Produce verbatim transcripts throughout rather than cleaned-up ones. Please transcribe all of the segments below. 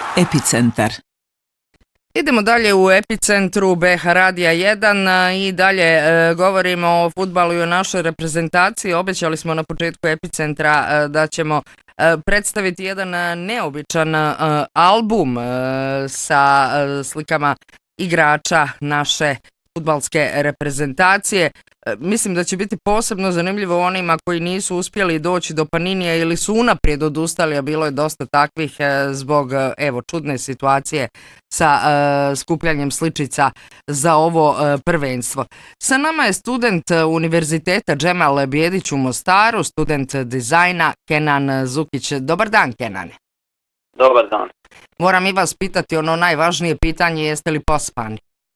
Epicentar. Idemo dalje u Epicentru B H Radija jedan i dalje e, govorimo o fudbalu i o našoj reprezentaciji. Obećali smo na početku Epicentra e, da ćemo e, predstaviti jedan neobičan e, album e, sa e, slikama igrača naše fudbalske reprezentacije. E, mislim da će biti posebno zanimljivo onima koji nisu uspjeli doći do Paninija ili su unaprijed odustali, a bilo je dosta takvih e, zbog e, evo čudne situacije sa e, skupljanjem sličica za ovo e, prvenstvo. Sa nama je student Univerziteta Džemal Bijedić u Mostaru, student dizajna Kenan Zukić. Dobar dan, Kenane. Dobar dan. Moram i vas pitati ono najvažnije pitanje, jeste li pospani?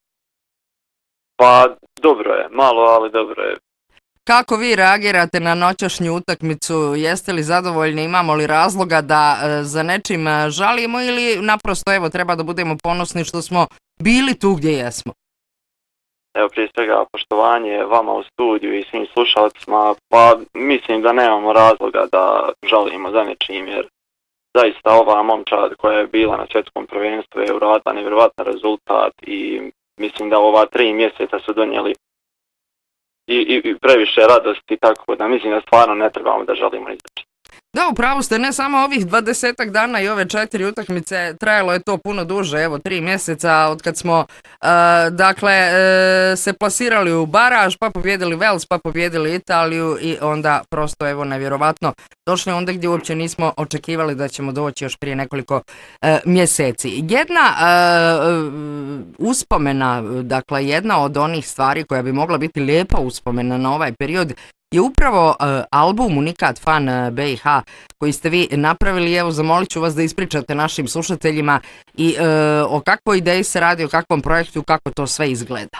Pa dobro je, malo, ali dobro je. Kako vi reagirate na noćašnju utakmicu? Jeste li zadovoljni? Imamo li razloga da e, za nečim žalimo ili naprosto evo treba da budemo ponosni što smo bili tu gdje jesmo? Evo prije svega poštovanje vama u studiju i svim slušalcima, pa mislim da nemamo razloga da žalimo za nečim jer zaista ova momčad koja je bila na svjetskom prvenstvu je uradila nevjerovatan rezultat i mislim da ova tri mjeseca su donijeli i, i, i previše radosti, tako da mislim da stvarno ne trebamo da žalimo izreći. Da, upravo ste, ne samo ovih dvadesetak dana i ove četiri utakmice, trajalo je to puno duže, evo tri mjeseca od kad smo uh, dakle uh, se plasirali u baraž, pa pobjedili Wales, pa pobjedili Italiju i onda prosto evo nevjerovatno došli onda gdje uopće nismo očekivali da ćemo doći još prije nekoliko uh, mjeseci. Jedna uh, uspomena, dakle jedna od onih stvari koja bi mogla biti lijepa uspomena na ovaj period je upravo uh, album Unikat Fan B i H koji ste vi napravili. Evo, zamolit ću vas da ispričate našim slušateljima i uh, o kakvoj ideji se radi, o kakvom projektu, kako to sve izgleda.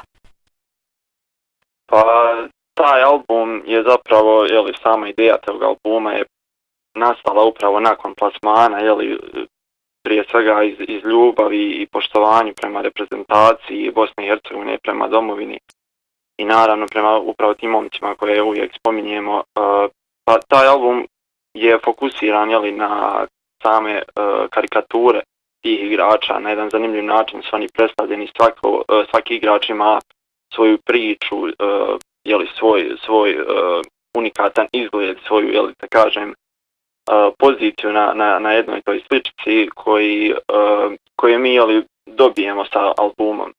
Pa taj album je zapravo, jeli, sama ideja tog albuma je nastala upravo nakon plasmana, jeli, prije svega iz, iz ljubavi i poštovanju prema reprezentaciji Bosne i Hercegovine, prema domovini. I naravno prema upravo tim momcima koje uvijek spominjemo, uh, pa taj album je fokusiran, jeli, na same uh, karikature tih igrača. Na jedan zanimljiv način su oni predstavljeni, svako, uh, svaki igrač ima svoju priču, uh, jeli, svoj, svoj uh, unikatan izgled, svoju, jeli, da kažem, uh, poziciju na, na, na jednoj toj sličici koji, uh, koje mi, jeli, dobijemo sa albumom.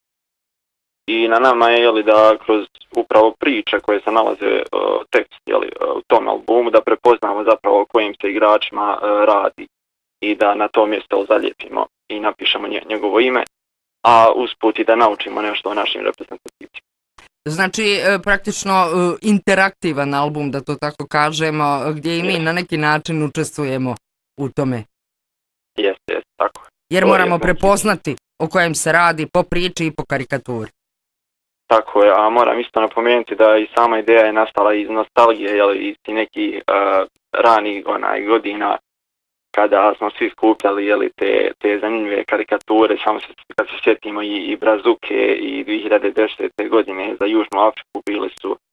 I na nama je, jeli, da kroz upravo priče koje se nalaze uh, tekst, jeli, uh, u tom albumu, da prepoznamo zapravo o kojim se igračima uh, radi i da na to mjesto zalijepimo i napišemo nje, njegovo ime, a usput i da naučimo nešto o našim reprezentativcima. Znači praktično uh, interaktivan album, da to tako kažemo, gdje i mi na neki način učestvujemo u tome. Jeste, jeste, tako. Jer moramo prepoznati o kojem se radi po priči i po karikaturi. Tako je, a moram isto napomenuti da i sama ideja je nastala iz nostalgije, jel, iz nekih uh, ranih onaj, godina kada smo svi skupljali, jel, te, te zanimljive karikature, samo se, kad se sjetimo i, i Brazuke i dvije hiljade desete. godine za Južnu Afriku bili su uh,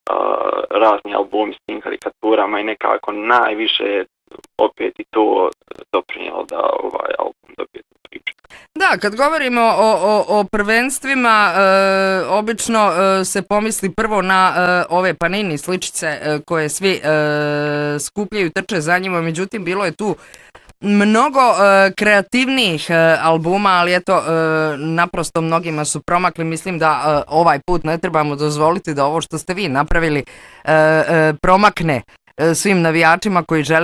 razni albumi s tim karikaturama i nekako najviše opet i to doprinijelo da ovaj album dobije priču. Da, kad govorimo o, o, o prvenstvima, e, obično e, se pomisli prvo na e, ove Panini sličice e, koje svi e, skupljaju, trče za njima, međutim bilo je tu mnogo e, kreativnijih e, albuma, ali eto, e, naprosto mnogima su promakli. Mislim da e, ovaj put ne trebamo dozvoliti da ovo što ste vi napravili e, e, promakne e, svim navijačima koji žele